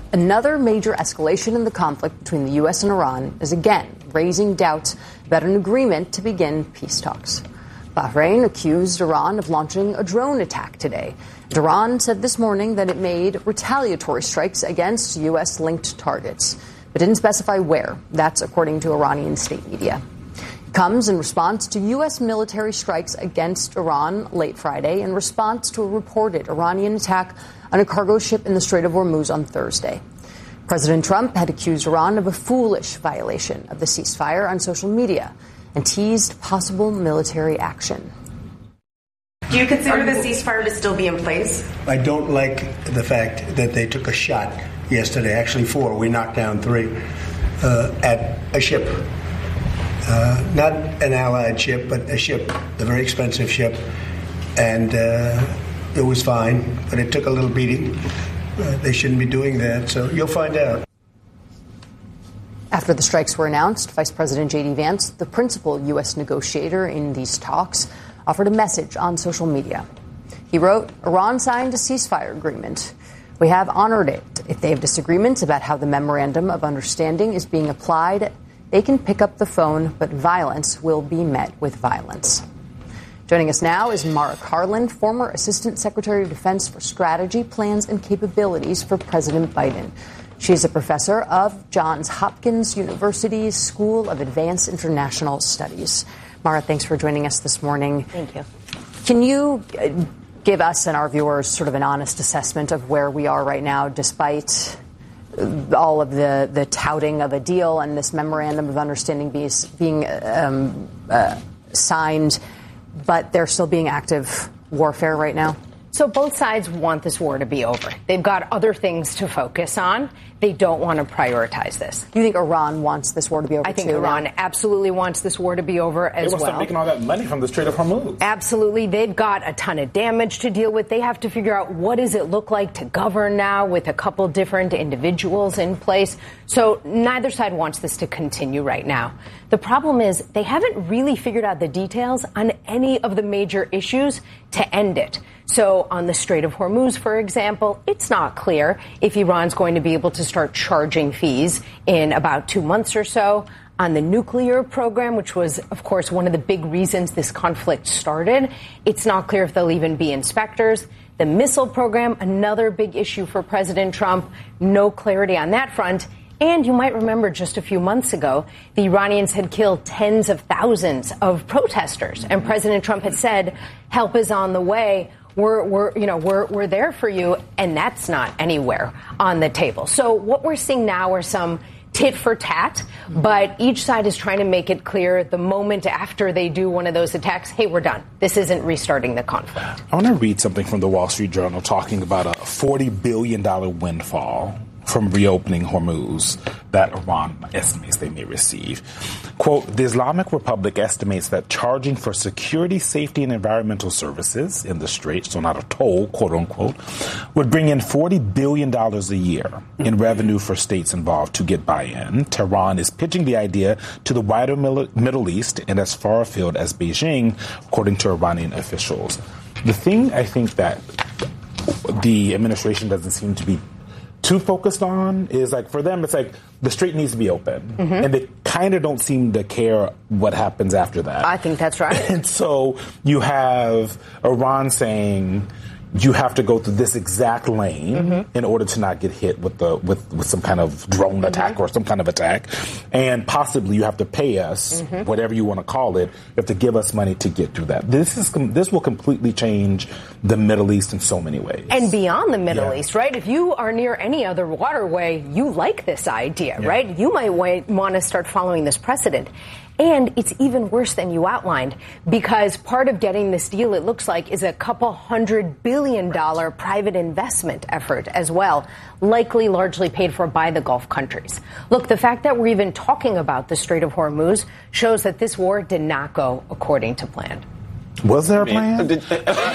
Another major escalation in the conflict between the U.S. and Iran is again raising doubts about an agreement to begin peace talks. Bahrain accused Iran of launching a drone attack today. Iran said this morning that it made retaliatory strikes against U.S.-linked targets, but didn't specify where. That's according to Iranian state media. It comes in response to U.S. military strikes against Iran late Friday in response to a reported Iranian attack on a cargo ship in the Strait of Hormuz on Thursday. President Trump had accused Iran of a foolish violation of the ceasefire on social media and teased possible military action. Do you consider the ceasefire to still be in place? I don't like the fact that they took a shot yesterday, actually 4. We knocked down 3 at a ship. Not an allied ship, but a ship, a very expensive ship. And it was fine, but it took a little beating. They shouldn't be doing that, so you'll find out. After the strikes were announced, Vice President J.D. Vance, the principal U.S. negotiator in these talks, offered a message on social media. He wrote, "Iran signed a ceasefire agreement. We have honored it. If they have disagreements about how the memorandum of understanding is being applied, they can pick up the phone, but violence will be met with violence." Joining us now is Mara Karlin, former Assistant Secretary of Defense for Strategy, Plans, and Capabilities for President Biden. She's a professor of Johns Hopkins University's School of Advanced International Studies. Mara, thanks for joining us this morning. Thank you. Can you give us and our viewers sort of an honest assessment of where we are right now, despite all of the touting of a deal and this memorandum of understanding being signed, but there still being active warfare right now? So both sides want this war to be over. They've got other things to focus on. They don't want to prioritize this. You think Iran wants this war to be over, I think too, Iran now? Absolutely wants this war to be over as well. They want to start making all that money from the Strait of Hormuz. Absolutely. They've got a ton of damage to deal with. They have to figure out what does it look like to govern now with a couple different individuals in place. So neither side wants this to continue right now. The problem is they haven't really figured out the details on any of the major issues to end it. So on the Strait of Hormuz, for example, it's not clear if Iran's going to be able to start charging fees in about 2 months or so. On the nuclear program, which was, of course, one of the big reasons this conflict started, it's not clear if there'll even be inspectors. The missile program, another big issue for President Trump, no clarity on that front. And you might remember just a few months ago, the Iranians had killed tens of thousands of protesters. And President Trump had said, help is on the way. We're there for you. And that's not anywhere on the table. So what we're seeing now are some tit for tat, but each side is trying to make it clear the moment after they do one of those attacks, hey, we're done. This isn't restarting the conflict. I want to read something from the Wall Street Journal talking about a $40 billion windfall from reopening Hormuz that Iran estimates they may receive. Quote, the Islamic Republic estimates that charging for security, safety, and environmental services in the Strait, so not a toll, quote unquote, would bring in $40 billion a year in revenue for states involved to get buy-in. Tehran is pitching the idea to the wider Middle East and as far afield as Beijing, according to Iranian officials. The thing I think that the administration doesn't seem to be too focused on is, like, for them, it's like the strait needs to be open. And they kind of don't seem to care what happens after that. I think that's right. And so you have Iran saying you have to go through this exact lane in order to not get hit with some kind of drone attack or some kind of attack. And possibly you have to pay us, whatever you want to call it, you have to give us money to get through that. This will completely change the Middle East in so many ways. And beyond the Middle East, right? If you are near any other waterway, you like this idea, right? You might want to start following this precedent. And it's even worse than you outlined, because part of getting this deal, it looks like, is a couple $100 billion private investment effort as well, likely largely paid for by the Gulf countries. Look, the fact that we're even talking about the Strait of Hormuz shows that this war did not go according to plan. Was there a plan? Because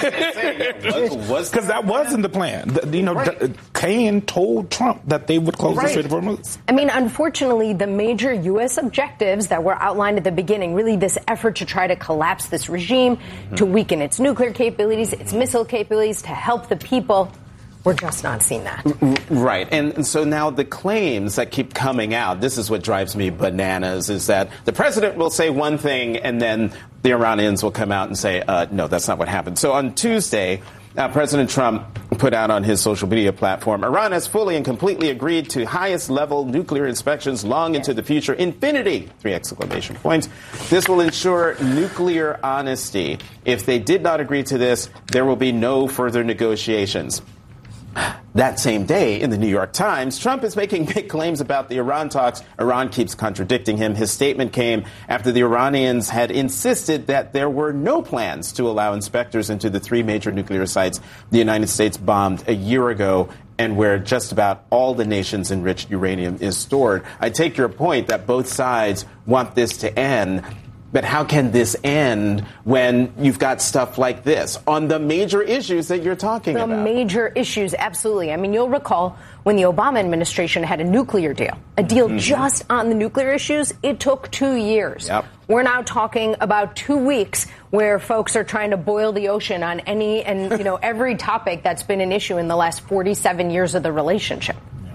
that wasn't the plan. Kaine told Trump that they would close the Strait of Hormuz. I mean, unfortunately, the major U.S. objectives that were outlined at the beginning, really this effort to try to collapse this regime, to weaken its nuclear capabilities, its missile capabilities, to help the people, We're just not seeing that. Right. And so now the claims that keep coming out, this is what drives me bananas, is that the president will say one thing and then the Iranians will come out and say, no, that's not what happened. So on Tuesday, President Trump put out on his social media platform, Iran has fully and completely agreed to highest level nuclear inspections long into the future. Infinity! 3 exclamation points. This will ensure nuclear honesty. If they did not agree to this, there will be no further negotiations. That same day, in the New York Times, Trump is making big claims about the Iran talks. Iran keeps contradicting him. His statement came after the Iranians had insisted that there were no plans to allow inspectors into the 3 major nuclear sites the United States bombed a year ago and where just about all the nation's enriched uranium is stored. I take your point that both sides want this to end. But how can this end when you've got stuff like this on the major issues that you're talking about? The major issues, absolutely. I mean, you'll recall when the Obama administration had a nuclear deal, a deal just on the nuclear issues, it took 2 years. Yep. We're now talking about 2 weeks where folks are trying to boil the ocean on any and, every topic that's been an issue in the last 47 years of the relationship.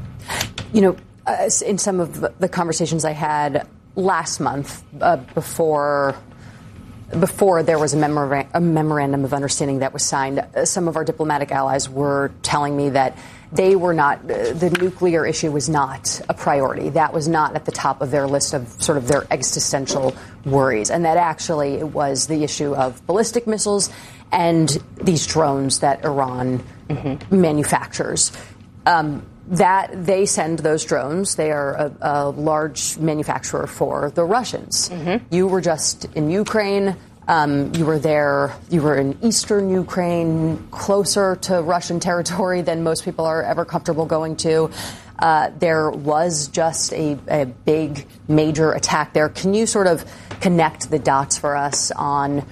In some of the conversations I had last month, before there was a memorandum of understanding that was signed, some of our diplomatic allies were telling me that they were not, the nuclear issue was not a priority. That was not at the top of their list of sort of their existential worries. And that actually it was the issue of ballistic missiles and these drones that Iran manufactures. That they send those drones. They are a large manufacturer for the Russians. You were just in Ukraine. You were there. You were in eastern Ukraine, closer to Russian territory than most people are ever comfortable going to. There was just a big, major attack there. Can you sort of connect the dots for us on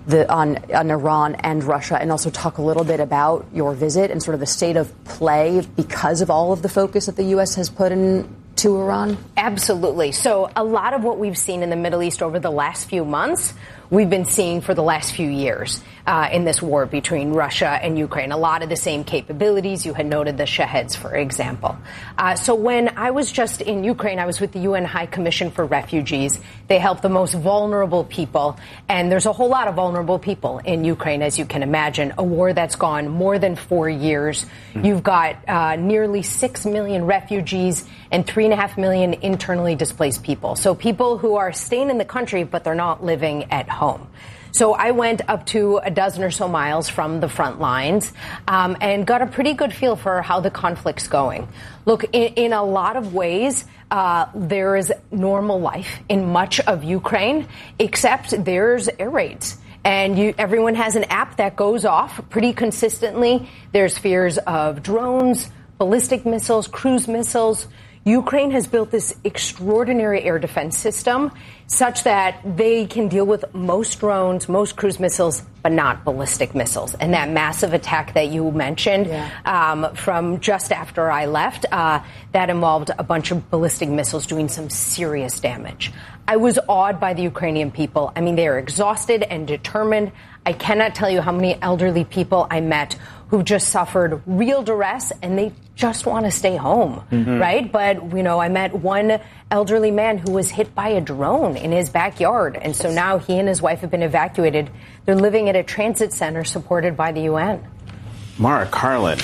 Iran and Russia, and also talk a little bit about your visit and sort of the state of play because of all of the focus that the U.S. has put into Iran? Absolutely. So a lot of what we've seen in the Middle East over the last few months, we've been seeing for the last few years in this war between Russia and Ukraine. A lot of the same capabilities. You had noted the Shaheds, for example. So when I was just in Ukraine, I was with the UN High Commission for Refugees. They help the most vulnerable people. And there's a whole lot of vulnerable people in Ukraine, as you can imagine. A war that's gone more than 4 years. You've got nearly 6 million refugees and 3.5 million internally displaced people. So people who are staying in the country, but they're not living at home. So I went up to a dozen or so miles from the front lines and got a pretty good feel for how the conflict's going. Look, in a lot of ways, there is normal life in much of Ukraine, except there's air raids. And everyone has an app that goes off pretty consistently. There's fears of drones, ballistic missiles, cruise missiles. Ukraine has built this extraordinary air defense system such that they can deal with most drones, most cruise missiles, but not ballistic missiles. And that massive attack that you mentioned from just after I left, that involved a bunch of ballistic missiles doing some serious damage. I was awed by the Ukrainian people. I mean, they are exhausted and determined. I cannot tell you how many elderly people I met who just suffered real duress and they just want to stay home, right? But, I met one elderly man who was hit by a drone in his backyard. And so now he and his wife have been evacuated. They're living at a transit center supported by the UN. Mark, Harlan,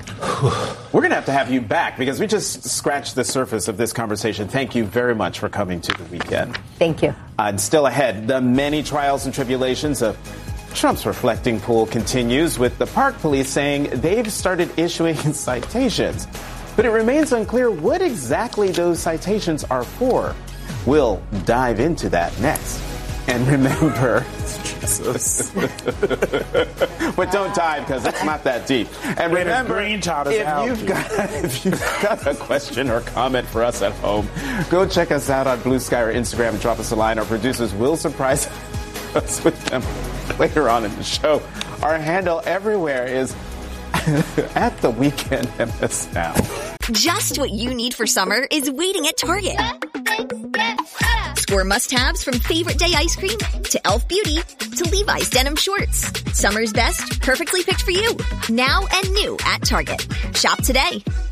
we're going to have you back because we just scratched the surface of this conversation. Thank you very much for coming to the weekend. Thank you. And still ahead, the many trials and tribulations of Trump's reflecting pool continues, with the Park Police saying they've started issuing citations. But it remains unclear what exactly those citations are for. We'll dive into that next. And remember, Jesus. But don't dive because it's not that deep. And remember, if you've got a question or comment for us at home, go check us out on Blue Sky or Instagram and drop us a line. Our producers will surprise us with them later on in the show. Our handle everywhere is at The Weekend MS Now. Just what you need for summer is waiting at Target. Outdoor must-haves from favorite day ice cream to Elf Beauty to Levi's denim shorts. Summer's best, perfectly picked for you. Now and new at Target. Shop today.